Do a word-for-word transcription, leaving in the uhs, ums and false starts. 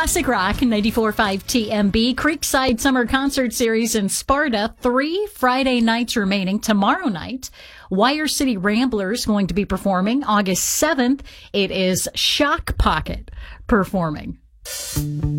Classic Rock ninety-four point five T M B. Creekside Summer Concert Series in Sparta. Three Friday nights remaining. Tomorrow night, Wire City Ramblers going to be performing. August seventh, it is Shock Pocket performing.